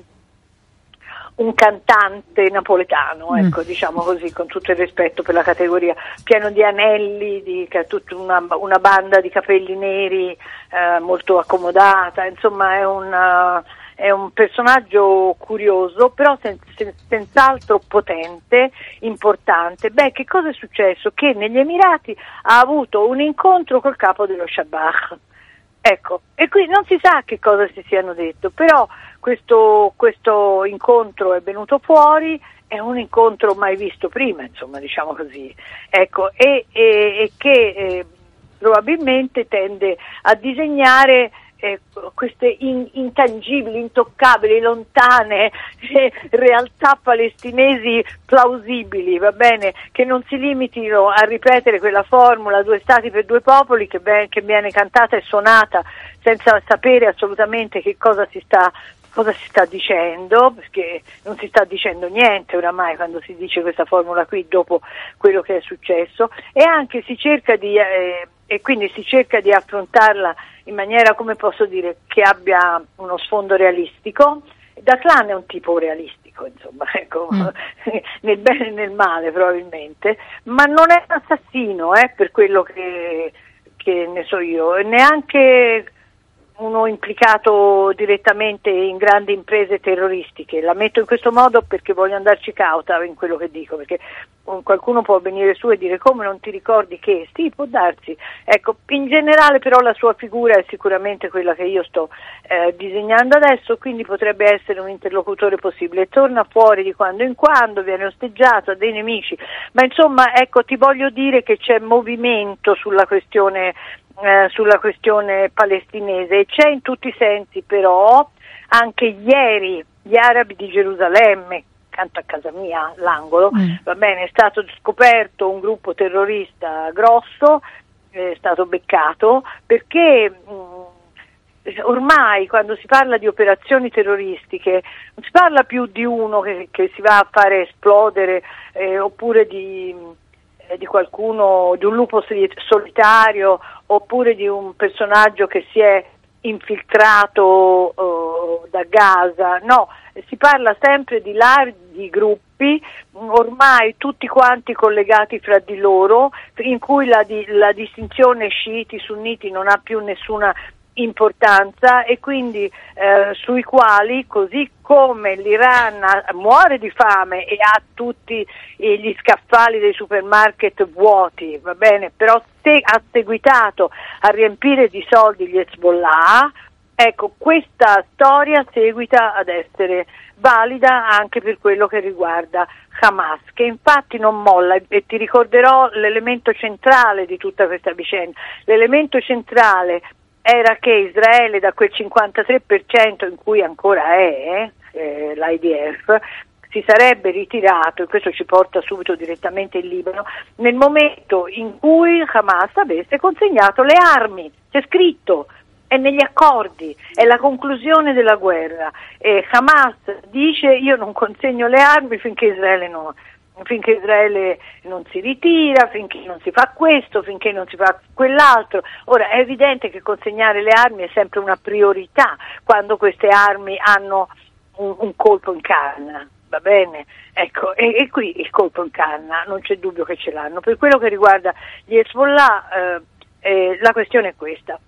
un cantante napoletano, ecco, diciamo così, con tutto il rispetto per la categoria, pieno di anelli, che ha tutta una banda di capelli neri molto accomodata, insomma è un personaggio curioso, però senz'altro potente, importante. Beh, che cosa è successo? Che negli Emirati ha avuto un incontro col capo dello Shabak. Ecco, e qui non si sa che cosa si siano detto, però questo incontro è venuto fuori, è un incontro mai visto prima, insomma, diciamo così, ecco, e che probabilmente tende a disegnare queste intangibili, intoccabili, lontane realtà palestinesi plausibili, va bene, che non si limitino a ripetere quella formula 2 stati per 2 popoli che viene cantata e suonata senza sapere assolutamente che cosa si sta dicendo, perché non si sta dicendo niente oramai quando si dice questa formula qui dopo quello che è successo, e anche si cerca di affrontarla in maniera, come posso dire, che abbia uno sfondo realistico. Dahlan è un tipo realistico, insomma, ecco, nel bene e nel male probabilmente, ma non è un assassino, per quello che ne so io, neanche uno implicato direttamente in grandi imprese terroristiche. La metto in questo modo perché voglio andarci cauta in quello che dico, perché qualcuno può venire su e dire: come non ti ricordi che? Sì, può darsi. Ecco, in generale però la sua figura è sicuramente quella che io sto disegnando adesso, quindi potrebbe essere un interlocutore possibile. Torna fuori di quando in quando, viene osteggiato dai nemici, ma insomma, ecco, ti voglio dire che c'è movimento sulla questione palestinese, e c'è in tutti i sensi. Però anche ieri gli arabi di Gerusalemme, accanto a casa mia, l'angolo, va bene, è stato scoperto un gruppo terrorista grosso, è stato beccato, perché ormai quando si parla di operazioni terroristiche non si parla più di uno che si va a fare esplodere oppure di qualcuno, di un lupo solitario, oppure di un personaggio che si è infiltrato da Gaza. No, si parla sempre di larghi gruppi, ormai tutti quanti collegati fra di loro, in cui la distinzione sciiti-sunniti non ha più nessuna importanza, e quindi sui quali, così come l'Iran muore di fame e ha tutti gli scaffali dei supermarket vuoti, va bene, però ha seguitato a riempire di soldi gli Hezbollah, ecco, questa storia seguita ad essere valida anche per quello che riguarda Hamas, che infatti non molla, e ti ricorderò l'elemento centrale di tutta questa vicenda. L'elemento centrale era che Israele, da quel 53% in cui ancora è l'IDF, si sarebbe ritirato, e questo ci porta subito direttamente in Libano, nel momento in cui Hamas avesse consegnato le armi. C'è scritto, è negli accordi, è la conclusione della guerra, e Hamas dice: io non consegno le armi finché Israele finché Israele non si ritira, finché non si fa questo, finché non si fa quell'altro. Ora è evidente che consegnare le armi è sempre una priorità quando queste armi hanno un colpo in canna, va bene? Ecco, e qui il colpo in canna non c'è dubbio che ce l'hanno. Per quello che riguarda gli Hezbollah, la questione è questa.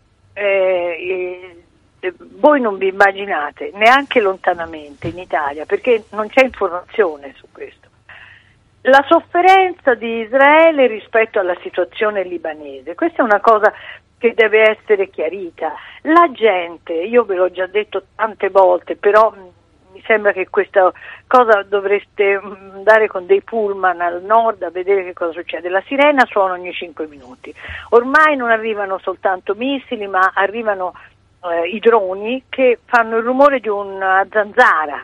Voi non vi immaginate neanche lontanamente in Italia, perché non c'è informazione su questo, la sofferenza di Israele rispetto alla situazione libanese. Questa è una cosa che deve essere chiarita. La gente, io ve l'ho già detto tante volte, però mi sembra che questa cosa dovreste andare con dei pullman al nord a vedere che cosa succede. La sirena suona ogni 5 minuti. Ormai non arrivano soltanto missili, ma arrivano i droni che fanno il rumore di una zanzara.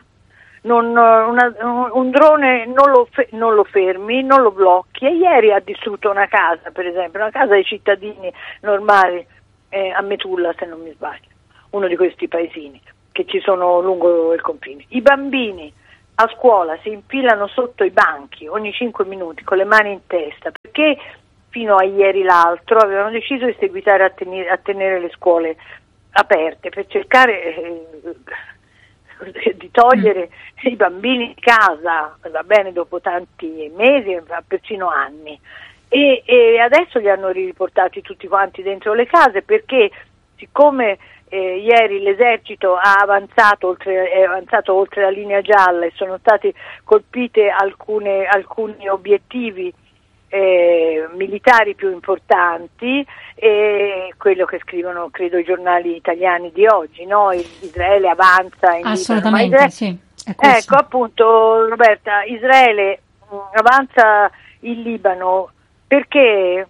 Un drone non lo fermi, non lo blocchi, e ieri ha distrutto una casa, per esempio, una casa dei cittadini normali, a Metulla se non mi sbaglio, uno di questi paesini che ci sono lungo il confine. I bambini a scuola si infilano sotto i banchi ogni 5 minuti con le mani in testa, perché fino a ieri l'altro avevano deciso di seguitare a tenere le scuole aperte per cercare di togliere i bambini di casa, va bene, dopo tanti mesi, persino anni, e adesso li hanno riportati tutti quanti dentro le case, perché siccome ieri l'esercito è avanzato oltre la linea gialla e sono stati colpiti alcuni obiettivi militari più importanti, e quello che scrivono credo i giornali italiani di oggi, no? Israele avanza in assolutamente Libano. sì, ecco appunto, Roberta, Israele avanza in Libano perché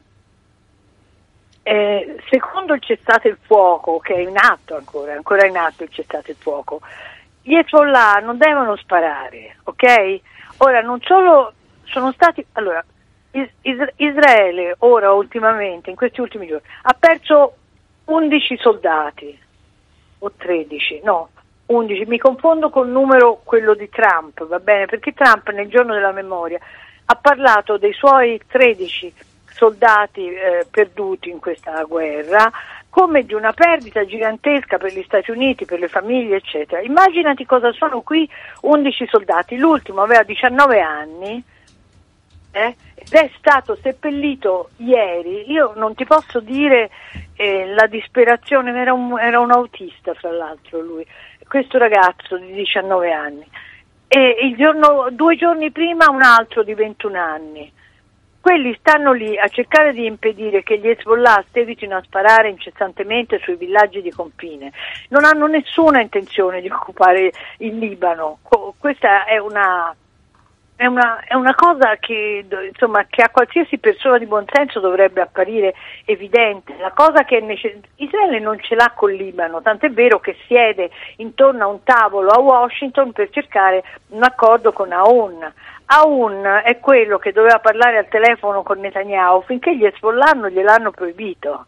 secondo il cessate il fuoco, che è in atto ancora in atto il cessate il fuoco, gli Hezbollah non devono sparare, ok? Ora non solo sono stati, allora Israele ora ultimamente, in questi ultimi giorni, ha perso 11 soldati, o 13, no, 11, mi confondo col numero, quello di Trump, va bene, perché Trump nel giorno della memoria ha parlato dei suoi 13 soldati perduti in questa guerra come di una perdita gigantesca per gli Stati Uniti, per le famiglie, eccetera. Immaginati cosa sono qui 11 soldati, l'ultimo aveva 19 anni, ed è stato seppellito ieri. Io non ti posso dire la disperazione, era un autista fra l'altro lui, questo ragazzo di 19 anni, e 2 giorni prima un altro di 21 anni. Quelli stanno lì a cercare di impedire che gli Hezbollah stevitino a sparare incessantemente sui villaggi di confine. Non hanno nessuna intenzione di occupare il Libano. Questa è una cosa che, insomma, che a qualsiasi persona di buon senso dovrebbe apparire evidente. La cosa che Israele non ce l'ha col Libano, tant'è vero che siede intorno a un tavolo a Washington per cercare un accordo con Aoun. Aoun è quello che doveva parlare al telefono con Netanyahu finché gli Hezbollah non gliel'hanno proibito.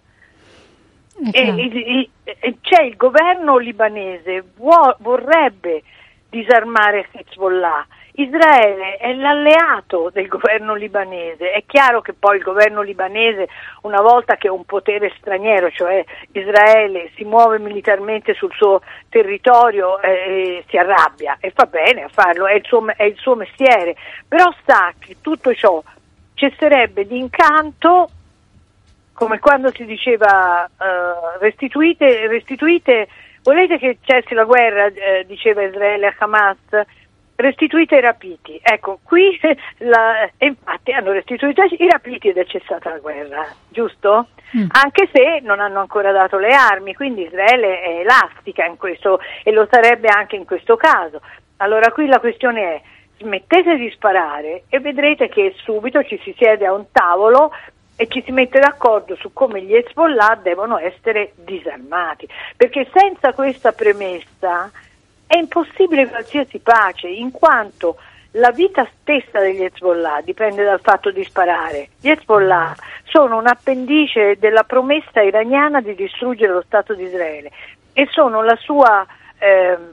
E c'è il governo libanese, vorrebbe disarmare Hezbollah. Israele è l'alleato del governo libanese. È chiaro che poi il governo libanese, una volta che un potere straniero, cioè Israele, si muove militarmente sul suo territorio, si arrabbia, e fa bene a farlo, è il suo mestiere, però sa che tutto ciò cesserebbe d'incanto, come quando si diceva restituite, volete che cessi la guerra, diceva Israele a Hamas, restituite i rapiti. Ecco, qui e infatti hanno restituito i rapiti ed è cessata la guerra, giusto? Anche se non hanno ancora dato le armi, quindi Israele è elastica in questo, e lo sarebbe anche in questo caso. Allora qui la questione è: smettete di sparare e vedrete che subito ci si siede a un tavolo e ci si mette d'accordo su come gli Hezbollah devono essere disarmati, perché senza questa premessa è impossibile qualsiasi pace, in quanto la vita stessa degli Hezbollah dipende dal fatto di sparare. Gli Hezbollah sono un appendice della promessa iraniana di distruggere lo Stato di Israele e sono la sua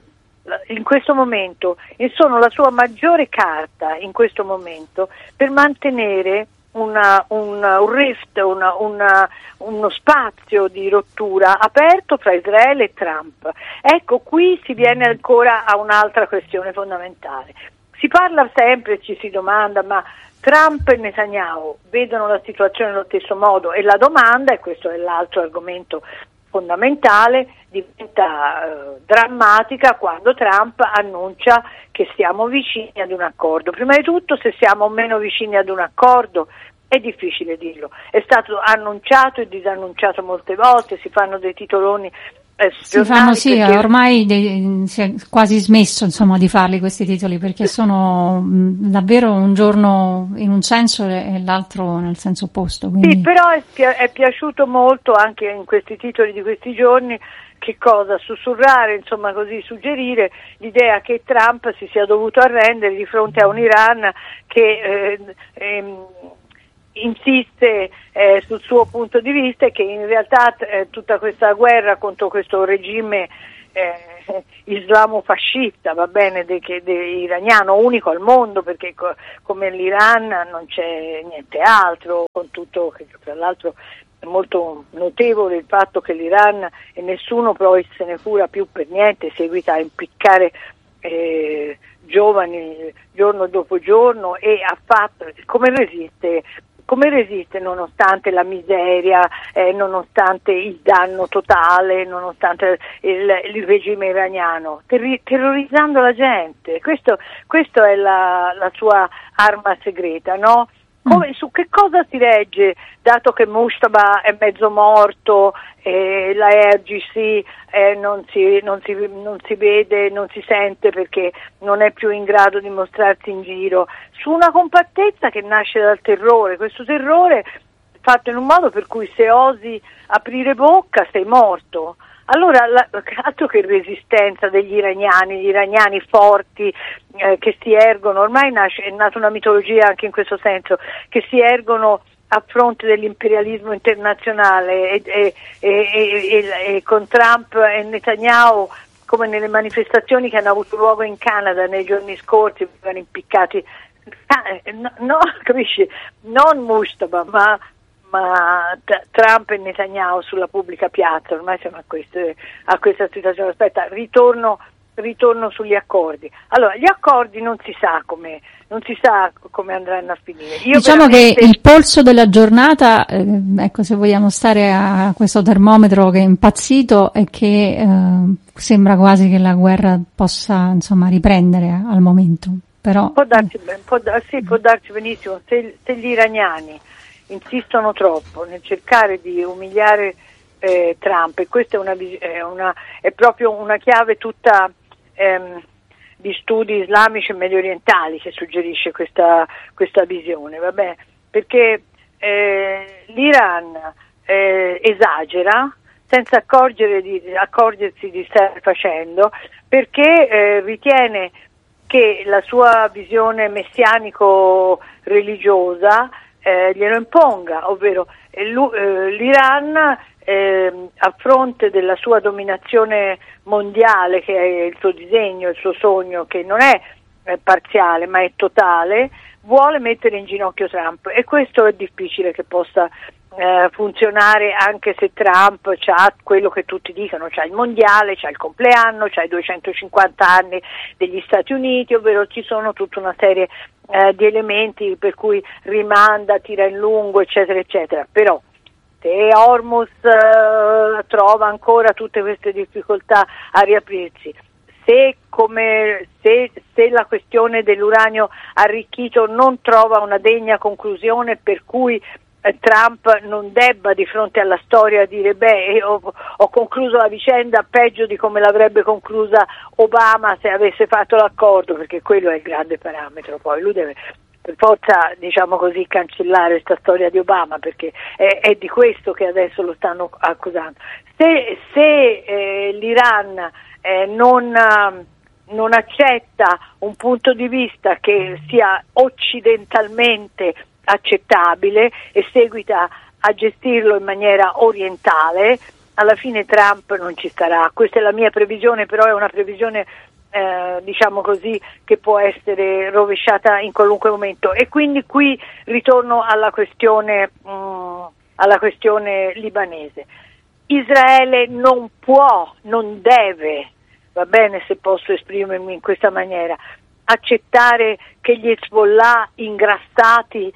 in questo momento e sono la sua maggiore carta in questo momento per mantenere un rift, uno spazio di rottura aperto fra Israele e Trump. Ecco, qui si viene ancora a un'altra questione fondamentale. Si parla sempre, ci si domanda, ma Trump e Netanyahu vedono la situazione allo stesso modo? E la domanda, e questo è l'altro argomento fondamentale, diventa drammatica quando Trump annuncia che siamo vicini ad un accordo. Prima di tutto, se siamo o meno vicini ad un accordo è difficile dirlo, è stato annunciato e disannunciato molte volte, si fanno dei titoloni si fanno, sì, ormai si è quasi smesso insomma di farli questi titoli, perché sono davvero un giorno in un senso e l'altro nel senso opposto. Quindi... Sì, però è piaciuto molto anche in questi titoli di questi giorni che cosa? Sussurrare, insomma così, suggerire l'idea che Trump si sia dovuto arrendere di fronte a un Iran che insiste sul suo punto di vista e che in realtà tutta questa guerra contro questo regime islamofascista, va bene, iraniano, unico al mondo, perché come l'Iran non c'è niente altro, con tutto che tra l'altro è molto notevole il fatto che l'Iran, e nessuno poi se ne cura più per niente, seguita a impiccare giovani giorno dopo giorno, e ha fatto come resiste nonostante la miseria, nonostante il danno totale, nonostante il regime iraniano, terrorizzando la gente. Questo è la sua arma segreta, no? Su che cosa si regge, dato che Mujtaba è mezzo morto, la RGC non si vede, non si sente perché non è più in grado di mostrarsi in giro, su una compattezza che nasce dal terrore, questo terrore fatto in un modo per cui se osi aprire bocca sei morto. Allora, altro che resistenza degli iraniani, gli iraniani forti che si ergono, ormai è nata una mitologia anche in questo senso, che si ergono a fronte dell'imperialismo internazionale e con Trump e Netanyahu, come nelle manifestazioni che hanno avuto luogo in Canada nei giorni scorsi, venivano impiccati, no, capisci? Non Mujtaba, ma Trump e Netanyahu sulla pubblica piazza. Ormai siamo a questa situazione. Aspetta, ritorno sugli accordi. Allora, gli accordi non si sa come andranno a finire. Diciamo che il polso della giornata, ecco, se vogliamo stare a questo termometro che è impazzito, è che sembra quasi che la guerra possa insomma riprendere al momento. Però può darsi benissimo se gli iraniani insistono troppo nel cercare di umiliare Trump, e questa è proprio una chiave tutta di studi islamici e medio orientali che suggerisce questa visione, vabbè, perché l'Iran esagera senza accorgersi di stare facendo, perché ritiene che la sua visione messianico-religiosa glielo imponga, ovvero l'Iran a fronte della sua dominazione mondiale, che è il suo disegno, il suo sogno, che non è parziale ma è totale, vuole mettere in ginocchio Trump, e questo è difficile che possa funzionare, anche se Trump c'ha quello che tutti dicono, c'ha il mondiale, c'ha il compleanno, c'ha i 250 anni degli Stati Uniti, ovvero ci sono tutta una serie di elementi per cui rimanda, tira in lungo, eccetera eccetera. Però se Hormuz trova ancora tutte queste difficoltà a riaprirsi, se la questione dell'uranio arricchito non trova una degna conclusione, per cui Trump non debba di fronte alla storia dire ho concluso la vicenda peggio di come l'avrebbe conclusa Obama se avesse fatto l'accordo, perché quello è il grande parametro. Poi lui deve per forza, diciamo così, cancellare questa storia di Obama, perché è di questo che adesso lo stanno accusando. Se l'Iran non accetta un punto di vista che sia occidentalmente accettabile e seguita a gestirlo in maniera orientale, alla fine Trump non ci starà. Questa è la mia previsione, però è una previsione diciamo così, che può essere rovesciata in qualunque momento. E quindi qui ritorno alla questione libanese. Israele non può, non deve, va bene se posso esprimermi in questa maniera, accettare che gli Hezbollah ingrassati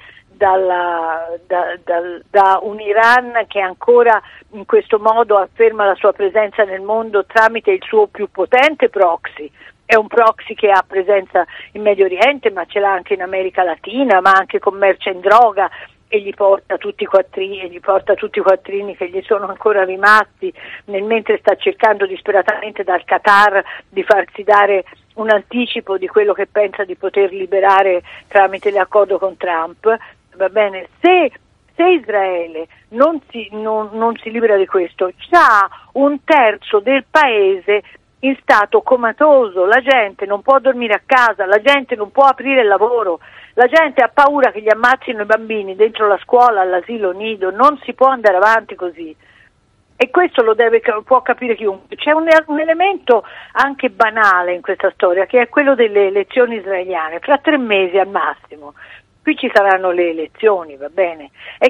da un Iran che ancora in questo modo afferma la sua presenza nel mondo tramite il suo più potente proxy. È un proxy che ha presenza in Medio Oriente, ma ce l'ha anche in America Latina, ma anche commercia in droga, e gli porta tutti i quattrini che gli sono ancora rimasti, mentre sta cercando disperatamente dal Qatar di farsi dare un anticipo di quello che pensa di poter liberare tramite l'accordo con Trump. Va bene, se Israele non si libera di questo, c'ha un terzo del paese in stato comatoso, la gente non può dormire a casa, la gente non può aprire il lavoro, la gente ha paura che gli ammazzino i bambini dentro la scuola, all'asilo nido, non si può andare avanti così. E questo può capire chiunque. C'è un elemento anche banale in questa storia, che è quello delle elezioni israeliane, fra 3 mesi al massimo. Qui ci saranno le elezioni, va bene? È